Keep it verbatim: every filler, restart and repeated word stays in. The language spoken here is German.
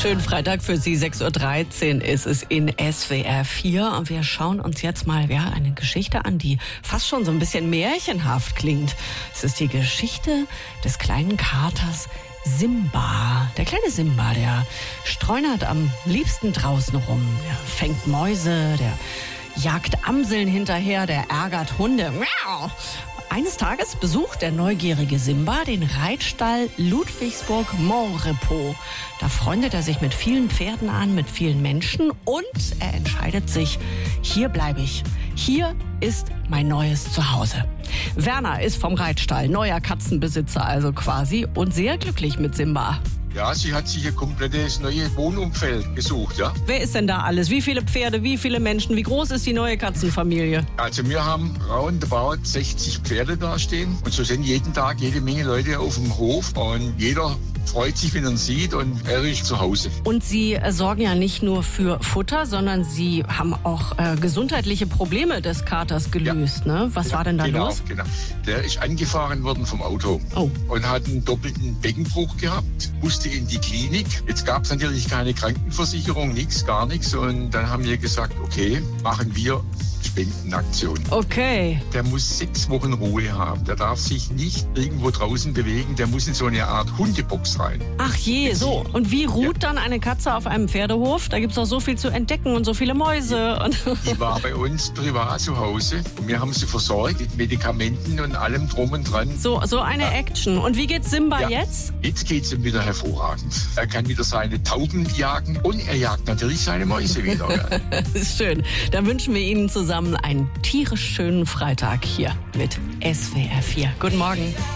Schönen Freitag für Sie, sechs Uhr dreizehn ist es in S W R vier und wir schauen uns jetzt mal ja, eine Geschichte an, die fast schon so ein bisschen märchenhaft klingt. Es ist die Geschichte des kleinen Katers Simba. Der kleine Simba, der streunert am liebsten draußen rum. Der fängt Mäuse, der jagt Amseln hinterher, der ärgert Hunde. Miau! Eines Tages besucht der neugierige Simba den Reitstall Ludwigsburg-Montrepeau. Da freundet er sich mit vielen Pferden an, mit vielen Menschen und er entscheidet sich, hier bleibe ich. Hier ist mein neues Zuhause. Werner ist vom Reitstall, neuer Katzenbesitzer also quasi und sehr glücklich mit Simba. Ja, sie hat sich ein komplettes neues Wohnumfeld gesucht, ja. Wer ist denn da alles? Wie viele Pferde, wie viele Menschen? Wie groß ist die neue Katzenfamilie? Also wir haben roundabout sechzig Pferde da stehen und so sind jeden Tag jede Menge Leute auf dem Hof und jeder freut sich, wenn er ihn sieht und er ist zu Hause. Und Sie äh, sorgen ja nicht nur für Futter, sondern Sie haben auch äh, gesundheitliche Probleme des Katers gelöst, ja. Ne? Was ja, war denn da genau, los? Genau. Der ist angefahren worden vom Auto oh. und hat einen doppelten Beckenbruch gehabt, musste in die Klinik. Jetzt gab es natürlich keine Krankenversicherung, nichts, gar nichts. Und dann haben wir gesagt, okay, machen wir Spendenaktion. Okay. Der muss sechs Wochen Ruhe haben. Der darf sich nicht irgendwo draußen bewegen. Der muss in so eine Art Hundebox rein. Ach je, so. Und wie ruht ja. dann eine Katze auf einem Pferdehof? Da gibt es doch so viel zu entdecken und so viele Mäuse. Und die war bei uns privat zu Hause. Und wir haben sie versorgt mit Medikamenten und allem drum und dran. So, so eine ja. Action. Und wie geht's Simba ja. jetzt? Jetzt geht's ihm wieder hervorragend. Er kann wieder seine Tauben jagen und er jagt natürlich seine Mäuse wieder. Das ist schön. Dann wünschen wir Ihnen zusammen einen tierisch schönen Freitag hier mit S W R vier. Guten Morgen.